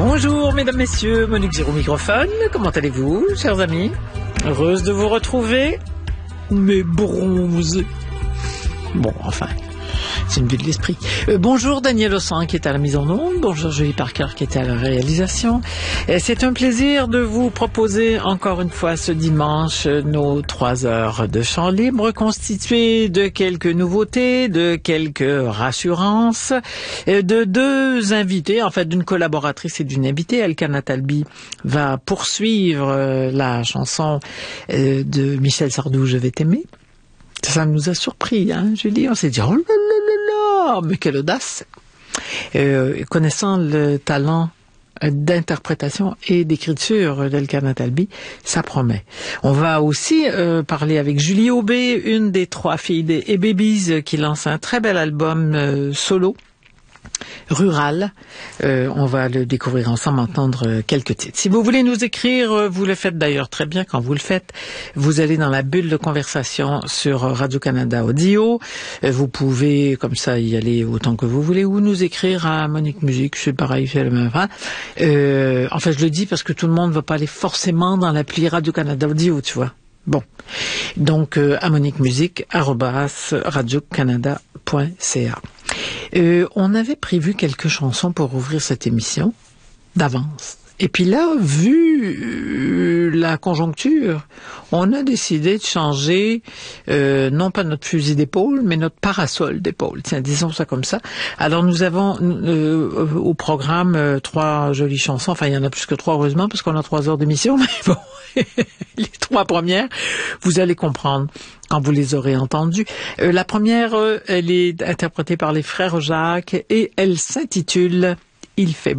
Bonjour mesdames, messieurs, Monique Giraud microphone, comment allez-vous, chers amis? Heureuse de vous retrouver, mais bronzés. Bon, enfin, c'est une vue de l'esprit. Bonjour Daniel Ossan qui est à la mise en onde, bonjour Julie Parker qui était à la réalisation. C'est un plaisir de vous proposer encore une fois ce dimanche nos 3 heures de chant libre constituées de quelques nouveautés, de quelques rassurances, de 2 invités, en fait d'une collaboratrice et d'une invitée. Elkanah Talbi va poursuivre la chanson de Michel Sardou, Je vais t'aimer. Ça nous a surpris, hein, Julie. On s'est dit, oh là là là, mais quelle audace! Connaissant le talent d'interprétation et d'écriture d'Elkanah Talbi, ça promet. On va aussi parler avec Julie Aubé, une des 3 filles des A-Babies, qui lance un très bel album solo. Rural. On va le découvrir ensemble, entendre quelques titres. Si vous voulez nous écrire, vous le faites d'ailleurs très bien quand vous le faites. Vous allez dans la bulle de conversation sur Radio-Canada Audio. Vous pouvez comme ça y aller autant que vous voulez ou nous écrire à Monique Musique. C'est pareil, c'est le même. En fait, je le dis parce que tout le monde ne va pas aller forcément dans l'appli Radio-Canada Audio, tu vois. Bon, donc à moniquemusique@radiocanada.ca. On avait prévu quelques chansons pour ouvrir cette émission d'avance. Et puis là, vu la conjoncture, on a décidé de changer, non pas notre fusil d'épaule, mais notre parasol d'épaule. Tiens, disons ça comme ça. Alors nous avons au programme 3 jolies chansons. Enfin, il y en a plus que 3, heureusement, parce qu'on a 3 heures d'émission. Mais bon, les 3 premières, vous allez comprendre quand vous les aurez entendues. La première, elle est interprétée par les frères Jacques et elle s'intitule « Il fait beau ».